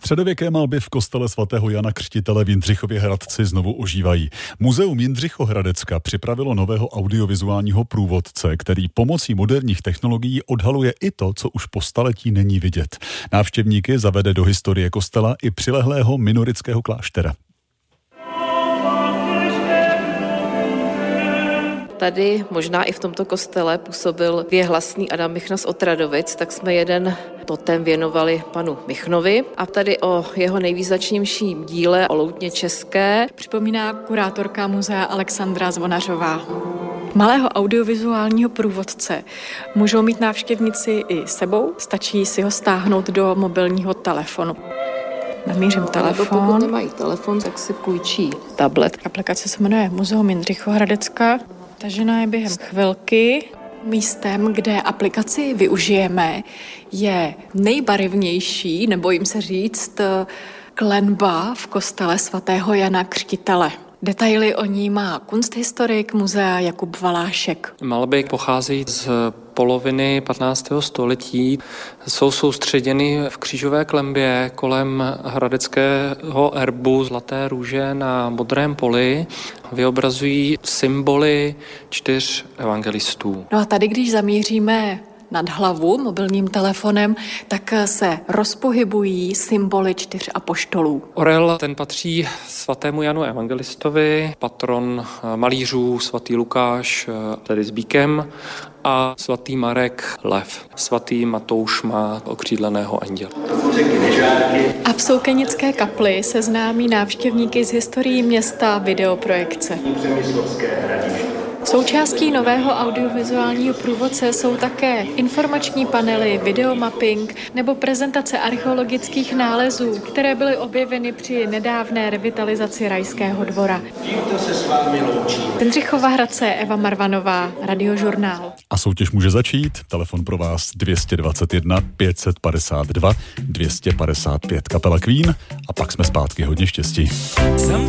Středověké malby v kostele svatého Jana Křtitele v Jindřichově Hradci znovu ožívají. Muzeum Jindřichohradecka připravilo nového audiovizuálního průvodce, který pomocí moderních technologií odhaluje i to, co už po staletí není vidět. Návštěvníky zavede do historie kostela i přilehlého minoritského kláštera. Tady možná i v tomto kostele působil věhlasný Adam Michna z Otradovic, tak jsme jeden totem věnovali panu Michnovi. A tady o jeho nejvýznačnějším díle o loutně české připomíná kurátorka muzea Alexandra Zvonařová. Malého audiovizuálního průvodce můžou mít návštěvníci i sebou, stačí si ho stáhnout do mobilního telefonu. Namířím telefon. Pokud nemají telefon, tak si půjčí tablet. Aplikace se jmenuje Muzeum Jindřichohradecka. Tažená je během chvilky. Místem, kde aplikaci využijeme, je nejbarevnější, nebojím se říct, klenba v kostele svatého Jana Křtitele. Detaily o ní má kunsthistorik muzea Jakub Valášek. Malby pocházejí z poloviny 15. století. Jsou soustředěny v křížové klenbě kolem hradeckého erbu zlaté růže na modrém poli. Vyobrazují symboly 4 evangelistů. No a tady, když zamíříme nad hlavu mobilním telefonem, tak se rozpohybují symboly 4 apoštolů. Orel, ten patří svatému Janu Evangelistovi, patron malířů svatý Lukáš, tedy s býkem, a svatý Marek lev. Svatý Matouš má okřídleného anděla. A v Soukenické kapli seznámí návštěvníky z historií města videoprojekce. Součástí nového audiovizuálního průvodce jsou také informační panely, videomapping nebo prezentace archeologických nálezů, které byly objeveny při nedávné revitalizaci Rajského dvora. Tímto se s vámi loučím. Jindřichova Hradce, Eva Marvanová, Radiožurnál. A soutěž může začít. Telefon pro vás 221 552 255. Kapela Queen a pak jsme zpátky. Hodně štěstí.